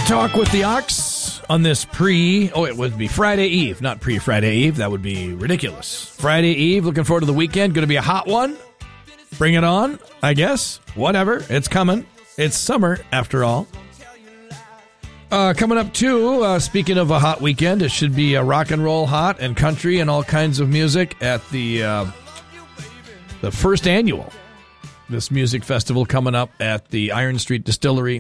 Talk with the Ox on this it would be Friday Eve, not pre-Friday Eve. That would be ridiculous. Friday Eve, looking forward to the weekend. Going to be a hot one. Bring it on, I guess. Whatever. It's coming. It's summer, after all. Coming up, too, speaking of a hot weekend, it should be a rock and roll hot and country and all kinds of music at the first annual. This music festival coming up at the Iron Street Distillery.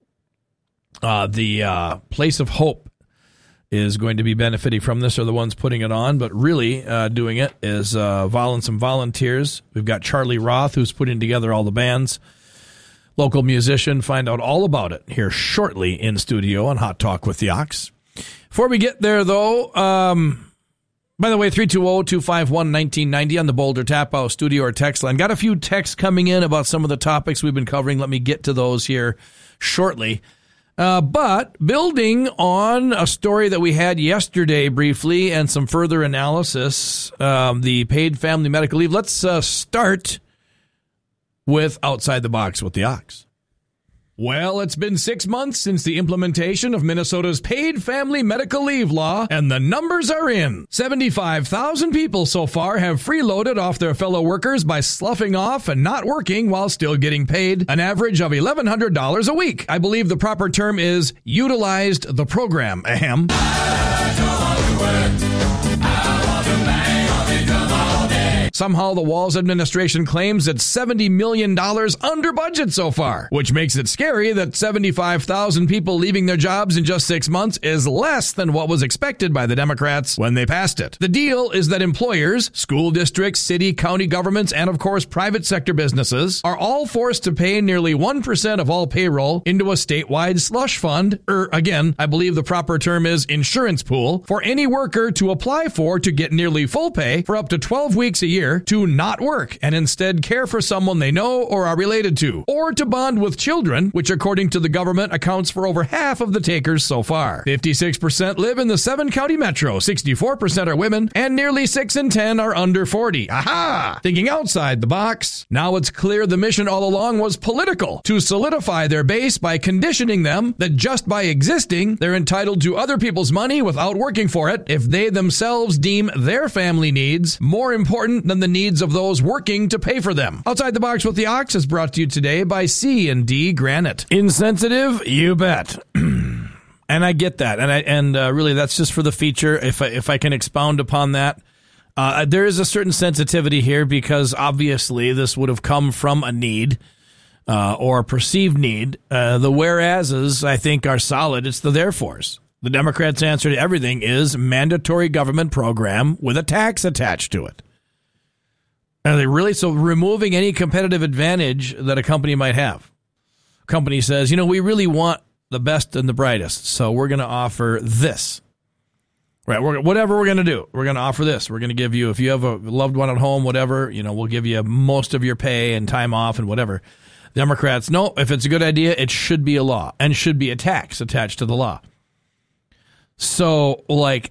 The Place of Hope is going to be benefiting from this, or the ones putting it on, but really doing it is some volunteers. We've got Charlie Roth, who's putting together all the bands. Local musician. Find out all about it here shortly in studio on Hot Talk with the Ox. Before we get there, though, by the way, 320-251-1990 on the Boulder Tap House studio or text line. Got a few texts coming in about some of the topics we've been covering. Let me get to those here shortly. But building on a story that we had yesterday briefly and some further analysis, the paid family medical leave, let's start with Outside the Box with the Ox. Well, it's been 6 months since the implementation of Minnesota's paid family medical leave law, and the numbers are in. 75,000 people so far have freeloaded off their fellow workers by sloughing off and not working while still getting paid, an average of $1,100 a week. I believe the proper term is utilized the program. Ahem. Somehow the Walz administration claims it's $70 million under budget so far, which makes it scary that 75,000 people leaving their jobs in just 6 months is less than what was expected by the Democrats when they passed it. The deal is that employers, school districts, city, county governments, and of course private sector businesses are all forced to pay nearly 1% of all payroll into a statewide slush fund, again, I believe the proper term is insurance pool, for any worker to apply for to get nearly full pay for up to 12 weeks a year to not work and instead care for someone they know or are related to, or to bond with children, which according to the government accounts for over half of the takers so far. 56% live in the 7-county metro, 64% are women, and nearly 6 in 10 are under 40. Aha! Thinking outside the box. Now it's clear the mission all along was political, to solidify their base by conditioning them that just by existing, they're entitled to other people's money without working for it if they themselves deem their family needs more important than the needs of those working to pay for them. Outside the Box with the Ox is brought to you today by C&D Granite. Insensitive? You bet. And I get that. And really that's just for the feature. If I can expound upon that, there is a certain sensitivity here because obviously this would have come from a need or a perceived need. The whereases, I think, are solid. It's the therefores. The Democrats' answer to everything is mandatory government program with a tax attached to it. Are they really? So removing any competitive advantage that a company might have. Company says, we really want the best and the brightest, so we're going to offer this. Right? Whatever we're going to do, we're going to offer this. We're going to give you, if you have a loved one at home, whatever, we'll give you most of your pay and time off and whatever. Democrats, no, if it's a good idea, it should be a law and should be a tax attached to the law. So,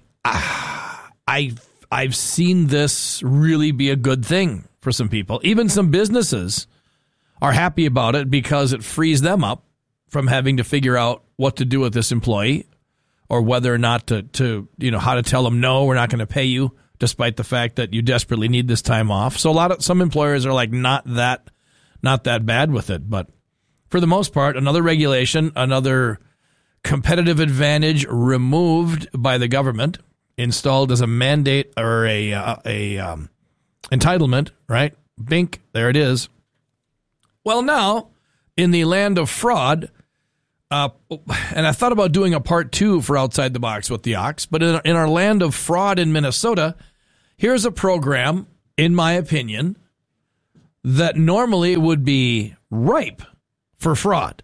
I've seen this really be a good thing for some people. Even some businesses are happy about it because it frees them up from having to figure out what to do with this employee or whether or not to how to tell them, no, we're not going to pay you, despite the fact that you desperately need this time off. So some employers are not that bad with it. But for the most part, another regulation, another competitive advantage removed by the government, installed as a mandate or a entitlement, right? Bink, there it is. Well, now, in the land of fraud, and I thought about doing a part 2 for Outside the Box with the Ox, but in our land of fraud in Minnesota, here's a program, in my opinion, that normally would be ripe for fraud.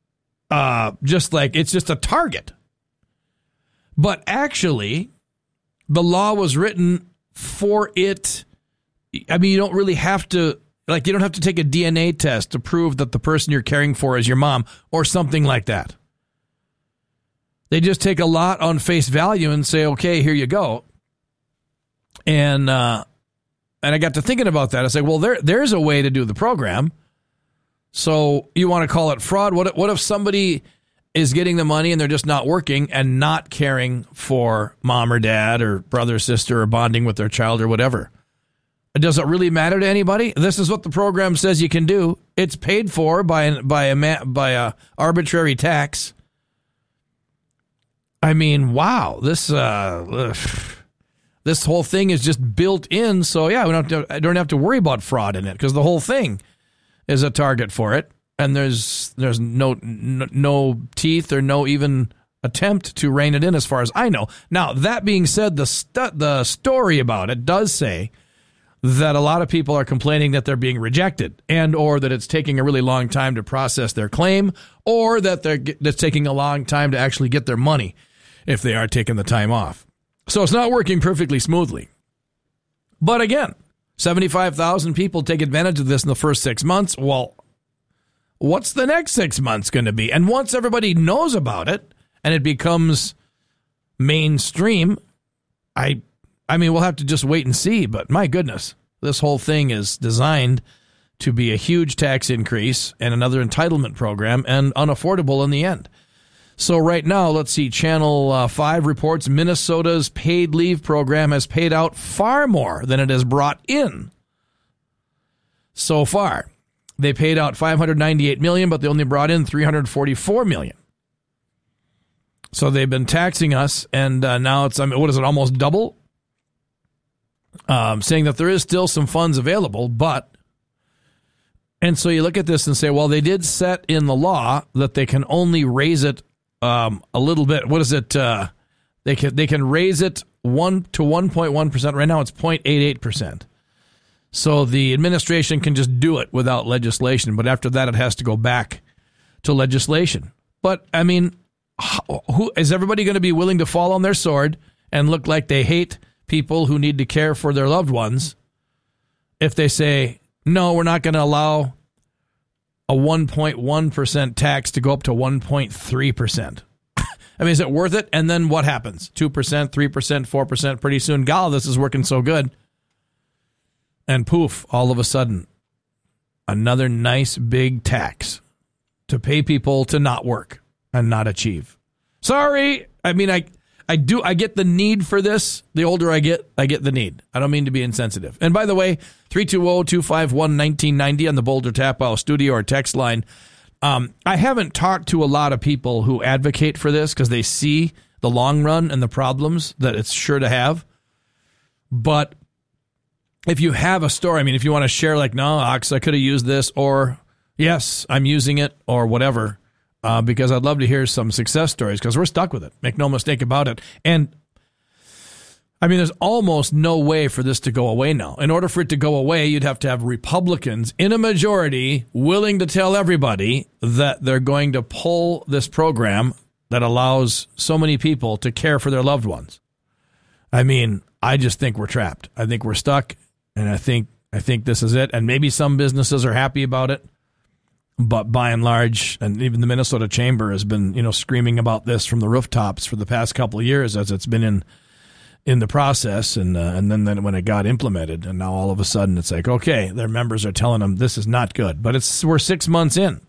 It's just a target. But actually, the law was written for it. I mean, you don't really have to, you don't have to take a DNA test to prove that the person you're caring for is your mom or something like that. They just take a lot on face value and say, okay, here you go. And I got to thinking about that. I said, well, there's a way to do the program. So you want to call it fraud? What if somebody is getting the money and they're just not working and not caring for mom or dad or brother or sister or bonding with their child or whatever. Does it really matter to anybody? This is what the program says you can do. It's paid for by a arbitrary tax. I mean, wow, this whole thing is just built in. So yeah, I don't have to worry about fraud in it because the whole thing is a target for it, and there's no teeth or no even attempt to rein it in, as far as I know. Now that being said, the story about it does say that a lot of people are complaining that they're being rejected and or that it's taking a really long time to process their claim or that it's taking a long time to actually get their money if they are taking the time off. So it's not working perfectly smoothly. But again, 75,000 people take advantage of this in the first 6 months. Well, what's the next 6 months going to be? And once everybody knows about it and it becomes mainstream, I mean, we'll have to just wait and see, but my goodness, this whole thing is designed to be a huge tax increase and another entitlement program and unaffordable in the end. So right now, let's see, Channel 5 reports Minnesota's paid leave program has paid out far more than it has brought in so far. They paid out $598 million, but they only brought in $344 million. So they've been taxing us, and now it's, what is it, almost double? Saying that there is still some funds available, and so you look at this and say, well, they did set in the law that they can only raise it a little bit. What is it? They can raise it 1 to 1.1%. Right now it's 0.88%. So the administration can just do it without legislation, but after that it has to go back to legislation. But I mean, who is everybody going to be willing to fall on their sword and look like they hate people who need to care for their loved ones if they say, no, we're not going to allow a 1.1% tax to go up to 1.3%. I mean, is it worth it? And then what happens? 2%, 3%, 4%, pretty soon, golly, this is working so good. And poof, all of a sudden, another nice big tax to pay people to not work and not achieve. Sorry. I mean, I get the need for this. The older I get the need. I don't mean to be insensitive. And by the way, 320-251-1990 on the Boulder Tap House studio or text line. I haven't talked to a lot of people who advocate for this because they see the long run and the problems that it's sure to have. But if you have a story, I mean, if you want to share like, no, Ox, I could have used this, or yes, I'm using it, or whatever, because I'd love to hear some success stories because we're stuck with it. Make no mistake about it. And I mean, there's almost no way for this to go away now. In order for it to go away, you'd have to have Republicans in a majority willing to tell everybody that they're going to pull this program that allows so many people to care for their loved ones. I mean, I just think we're trapped. I think we're stuck, and I think this is it. And maybe some businesses are happy about it. But by and large, and even the Minnesota Chamber has been, screaming about this from the rooftops for the past couple of years as it's been in the process, and then when it got implemented, and now all of a sudden it's like, okay, their members are telling them this is not good. But we're 6 months in.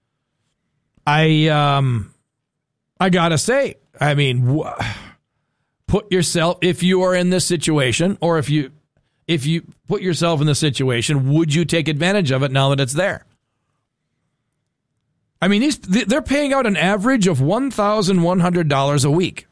I gotta say, I mean, put yourself, if you are in this situation, or if you put yourself in this situation, would you take advantage of it now that it's there? I mean, they're paying out an average of $1,100 a week.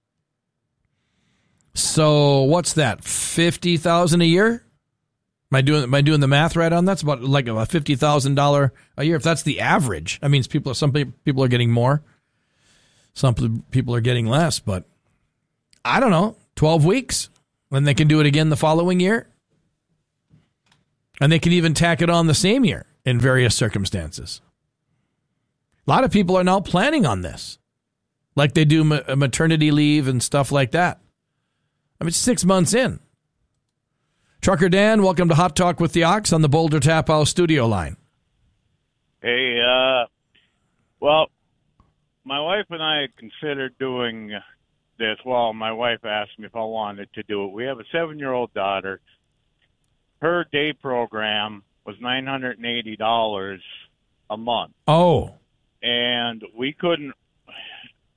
So what's that? $50,000 a year? Am I doing the math right on that? It's about like a $50,000 a year. If that's the average, I mean, some people are getting more, some people are getting less. But I don't know, 12 weeks, then they can do it again the following year, and they can even tack it on the same year in various circumstances. A lot of people are now planning on this, like they do maternity leave and stuff like that. I mean, 6 months in. Trucker Dan, welcome to Hot Talk with the Ox on the Boulder Tap House studio line. Hey, well, my wife and I considered doing this. Well, my wife asked me if I wanted to do it. We have a 7-year-old daughter. Her day program was $980 a month. Oh. And we couldn't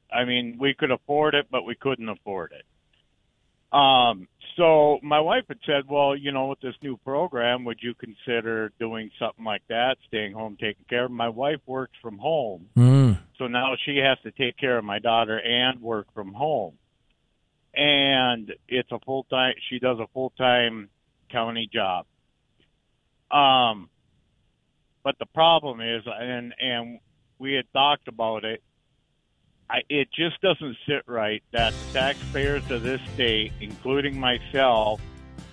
I mean, we could afford it, but we couldn't afford it. So my wife had said, well, with this new program, would you consider doing something like that, staying home, taking care of? My wife works from home, so now she has to take care of my daughter and work from home. And it's she does a full-time county job. But the problem is, and we had talked about it, it just doesn't sit right that the taxpayers of this state, including myself,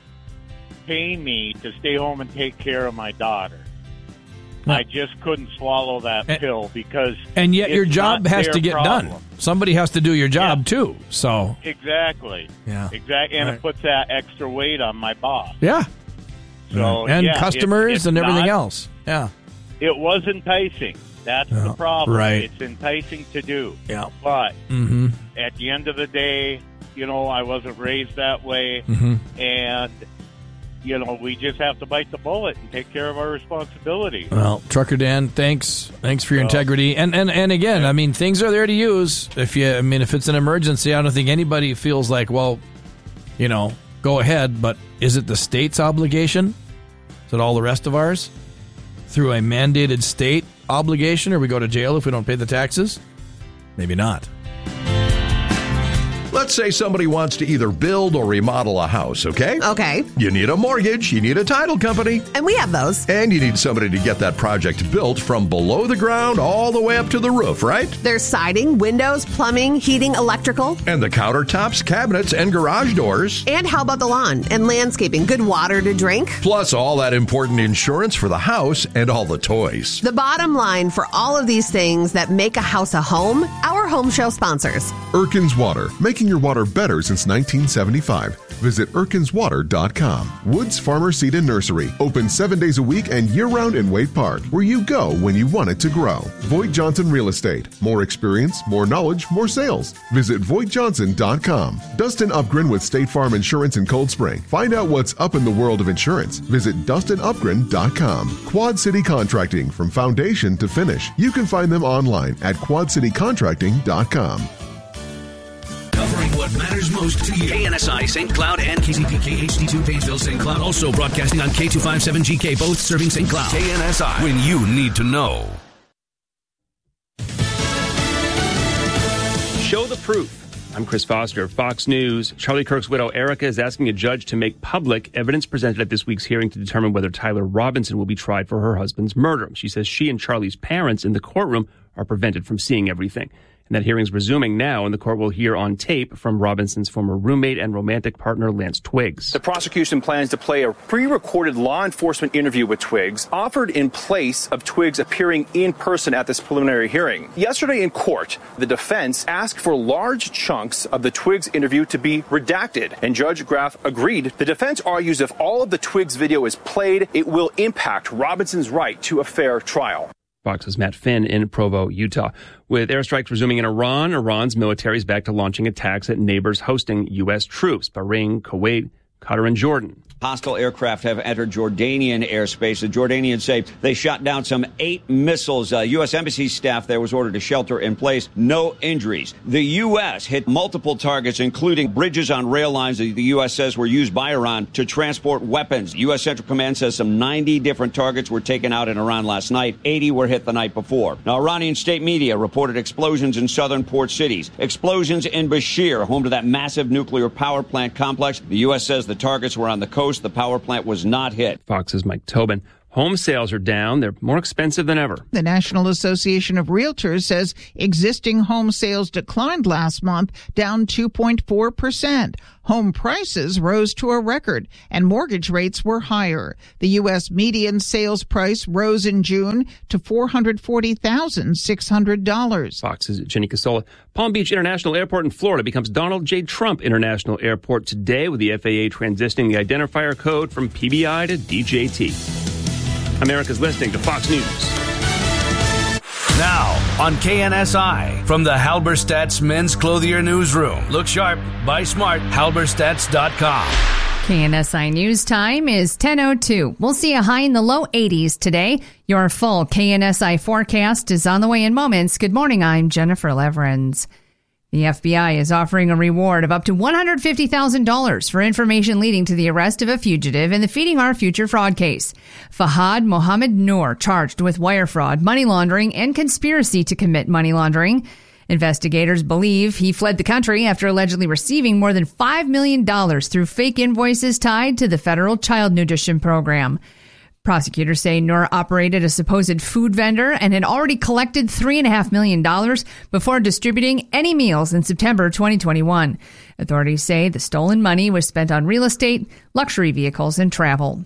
pay me to stay home and take care of my daughter. I just couldn't swallow that pill because and yet your job has to get done. Somebody has to do your job too. So exactly, exactly, and it puts that extra weight on my boss. Yeah. So and customers and everything else. Yeah. It was enticing. That's the problem. Right. It's enticing to do. Yeah. But at the end of the day, I wasn't raised that way. And, we just have to bite the bullet and take care of our responsibility. Well, Trucker Dan, thanks for your integrity. And again, I mean, things are there to use. If it's an emergency, I don't think anybody feels like, well, go ahead. But is it the state's obligation? Is it all the rest of ours? Through a mandated state obligation, or we go to jail if we don't pay the taxes? Maybe not. Let's say somebody wants to either build or remodel a house, okay? Okay. You need a mortgage, you need a title company. And we have those. And you need somebody to get that project built from below the ground all the way up to the roof, right? There's siding, windows, plumbing, heating, electrical. And the countertops, cabinets, and garage doors. And how about the lawn and landscaping? Good water to drink? Plus all that important insurance for the house and all the toys. The bottom line for all of these things that make a house a home, our home show sponsors. Erkins Water, making your water better since 1975. Visit ErkinsWater.com. Woods Farmer Seed and Nursery, open 7 days a week and year-round in Wade Park, where you go when you want it to grow. Voigt Johnson Real Estate, more experience, more knowledge, more sales. Visit VoigtJohnson.com. Dustin Upgren with State Farm Insurance in Cold Spring. Find out what's up in the world of insurance. Visit DustinUpgren.com. Quad City Contracting, from foundation to finish. You can find them online at QuadCityContracting.com. Covering what matters most to you. KNSI St. Cloud and KCPK HD2 Painesville St. Cloud. Also broadcasting on K257GK, both serving St. Cloud. KNSI, when you need to know. Show the proof. I'm Chris Foster, Fox News. Charlie Kirk's widow, Erica, is asking a judge to make public evidence presented at this week's hearing to determine whether Tyler Robinson will be tried for her husband's murder. She says she and Charlie's parents in the courtroom are prevented from seeing everything. And that hearing's resuming now, and the court will hear on tape from Robinson's former roommate and romantic partner, Lance Twiggs. The prosecution plans to play a pre-recorded law enforcement interview with Twiggs, offered in place of Twiggs appearing in person at this preliminary hearing. Yesterday in court, the defense asked for large chunks of the Twiggs interview to be redacted, and Judge Graff agreed. The defense argues if all of the Twiggs video is played, it will impact Robinson's right to a fair trial. Fox's Matt Finn in Provo, Utah. With airstrikes resuming in Iran, Iran's military is back to launching attacks at neighbors hosting U.S. troops, Bahrain, Kuwait, Qatar, and Jordan. Hostile aircraft have entered Jordanian airspace. The Jordanians say they shot down some 8 missiles. U.S. Embassy staff there was ordered to shelter in place. No injuries. The U.S. hit multiple targets, including bridges on rail lines that the U.S. says were used by Iran to transport weapons. U.S. Central Command says some 90 different targets were taken out in Iran last night. 80 were hit the night before. Now, Iranian state media reported explosions in southern port cities. Explosions in Bashir, home to that massive nuclear power plant complex. The U.S. says the targets were on the coast. The power plant was not hit. Fox's Mike Tobin. Home sales are down. They're more expensive than ever. The National Association of Realtors says existing home sales declined last month, down 2.4%. Home prices rose to a record, and mortgage rates were higher. The U.S. median sales price rose in June to $440,600. Fox's Jenny Casola. Palm Beach International Airport in Florida becomes Donald J. Trump International Airport today, with the FAA transitioning the identifier code from PBI to DJT. America's listening to Fox News. Now on KNSI from the Halberstadt's Men's Clothier Newsroom. Look sharp, buy smart, halberstadts.com. KNSI News Time is 10:02. We'll see a high in the low 80s today. Your full KNSI forecast is on the way in moments. Good morning, I'm Jennifer Leverins. The FBI is offering a reward of up to $150,000 for information leading to the arrest of a fugitive in the Feeding Our Future fraud case. Fahad Mohammed Noor, charged with wire fraud, money laundering, and conspiracy to commit money laundering. Investigators believe he fled the country after allegedly receiving more than $5 million through fake invoices tied to the federal child nutrition program. Prosecutors say Noor operated a supposed food vendor and had already collected $3.5 million before distributing any meals in September 2021. Authorities say the stolen money was spent on real estate, luxury vehicles, and travel.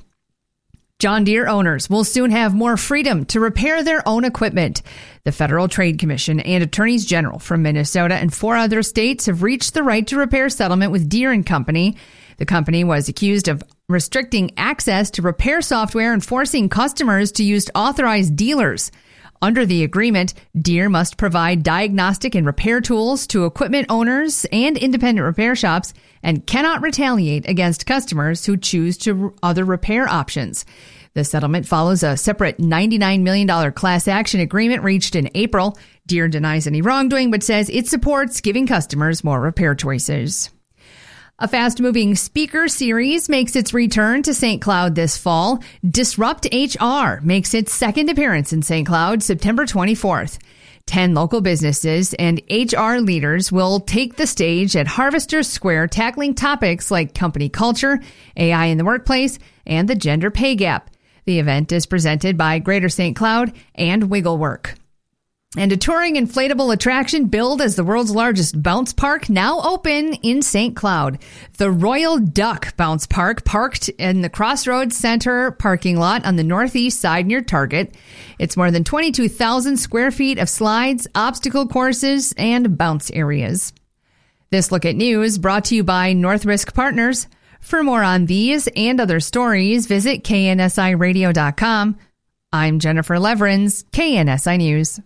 John Deere owners will soon have more freedom to repair their own equipment. The Federal Trade Commission and attorneys general from Minnesota and 4 other states have reached the right to repair settlement with Deere & Company. The company was accused of restricting access to repair software and forcing customers to use authorized dealers. Under the agreement, Deere must provide diagnostic and repair tools to equipment owners and independent repair shops and cannot retaliate against customers who choose to other repair options. The settlement follows a separate $99 million class action agreement reached in April. Deere denies any wrongdoing but says it supports giving customers more repair choices. A fast-moving speaker series makes its return to St. Cloud this fall. Disrupt HR makes its second appearance in St. Cloud September 24th. 10 local businesses and HR leaders will take the stage at Harvester Square, tackling topics like company culture, AI in the workplace, and the gender pay gap. The event is presented by Greater St. Cloud and Wigglework. And a touring inflatable attraction billed as the world's largest bounce park now open in St. Cloud. The Royal Duck Bounce Park, parked in the Crossroads Center parking lot on the northeast side near Target. It's more than 22,000 square feet of slides, obstacle courses, and bounce areas. This Look at News brought to you by North Risk Partners. For more on these and other stories, visit KNSIRadio.com. I'm Jennifer Leverins, KNSI News.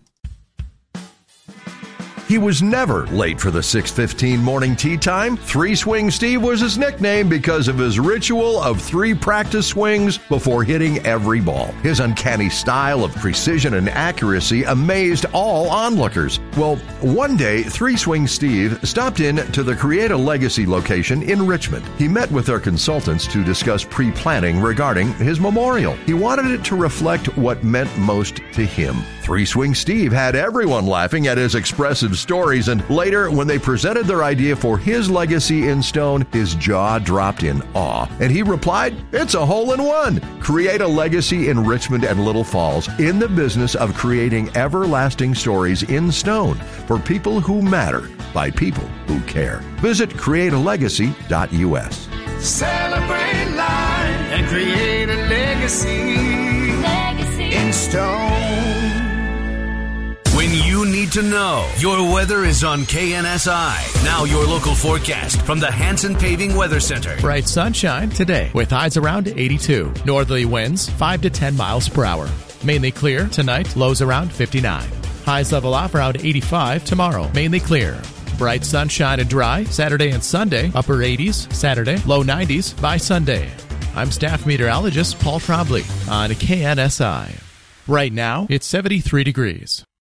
He was never late for the 6:15 morning tee time. 3-Swing Steve was his nickname because of his ritual of 3 practice swings before hitting every ball. His uncanny style of precision and accuracy amazed all onlookers. Well, one day, 3-Swing Steve stopped in to the Create a Legacy location in Richmond. He met with their consultants to discuss pre-planning regarding his memorial. He wanted it to reflect what meant most to him. 3-Swing Steve had everyone laughing at his expressive stories, and later, when they presented their idea for his legacy in stone, his jaw dropped in awe, and he replied, "It's a hole-in-one." Create a Legacy in Richmond and Little Falls, in the business of creating everlasting stories in stone for people who matter by people who care. Visit createalegacy.us. Celebrate life and create a legacy in stone. When you need to know, your weather is on KNSI. Now your local forecast from the Hanson Paving Weather Center. Bright sunshine today with highs around 82. Northerly winds 5 to 10 miles per hour. Mainly clear tonight, lows around 59. Highs level off around 85 tomorrow. Mainly clear. Bright sunshine and dry Saturday and Sunday. Upper 80s Saturday, low 90s by Sunday. I'm staff meteorologist Paul Trombley on KNSI. Right now, it's 73 degrees.